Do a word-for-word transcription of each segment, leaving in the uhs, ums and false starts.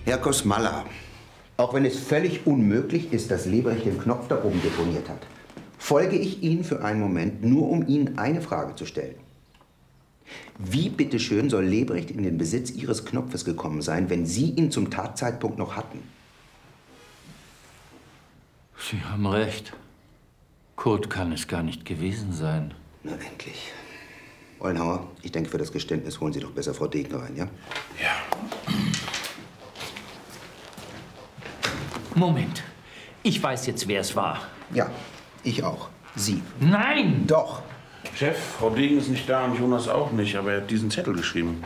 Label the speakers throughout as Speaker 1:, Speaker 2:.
Speaker 1: Herr Kosmala, auch wenn es völlig unmöglich ist, dass Leberecht den Knopf da oben deponiert hat, folge ich Ihnen für einen Moment, nur um Ihnen eine Frage zu stellen. Wie bitteschön soll Leberecht in den Besitz Ihres Knopfes gekommen sein, wenn Sie ihn zum Tatzeitpunkt noch hatten?
Speaker 2: Sie haben recht. Kurt kann es gar nicht gewesen sein.
Speaker 1: Na endlich. Ollenhauer, ich denke, für das Geständnis holen Sie doch besser Frau Degen rein, ja?
Speaker 3: Ja.
Speaker 2: Moment. Ich weiß jetzt, wer es war.
Speaker 1: Ja, ich auch. Sie.
Speaker 2: Nein!
Speaker 1: Doch.
Speaker 3: Chef, Frau Degen ist nicht da und Jonas auch nicht, aber er hat diesen Zettel geschrieben.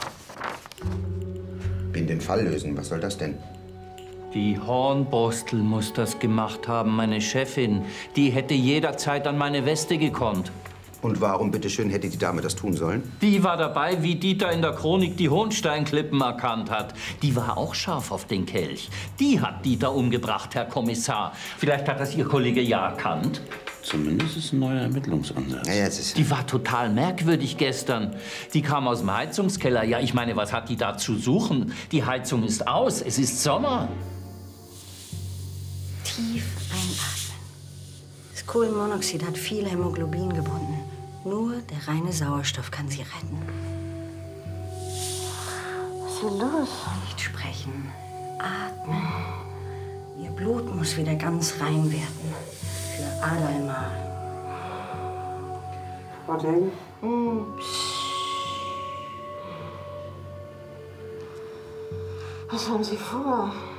Speaker 1: Bin den Fall lösen. Was soll das denn?
Speaker 2: Die Hornborstel muss das gemacht haben, meine Chefin. Die hätte jederzeit an meine Weste gekonnt.
Speaker 1: Und warum, bitteschön, hätte die Dame das tun sollen?
Speaker 2: Die war dabei, wie Dieter in der Chronik die Hohnsteinklippen erkannt hat. Die war auch scharf auf den Kelch. Die hat Dieter umgebracht, Herr Kommissar. Vielleicht hat das Ihr Kollege ja erkannt.
Speaker 3: Zumindest ist ein neuer Ermittlungsansatz.
Speaker 1: Ja, jetzt ist
Speaker 2: Die war total merkwürdig gestern. Die kam aus dem Heizungskeller. Ja, ich meine, was hat die da zu suchen? Die Heizung ist aus. Es ist Sommer.
Speaker 4: Tief einatmen. Das Kohlenmonoxid hat viel Hämoglobin gebunden. Nur der reine Sauerstoff kann sie retten.
Speaker 5: Was ist hier los?
Speaker 4: Nicht sprechen. Atmen. Ihr Blut muss wieder ganz rein werden. Für Adalma.
Speaker 5: Frau Degen?
Speaker 4: Hm.
Speaker 5: Was haben Sie vor?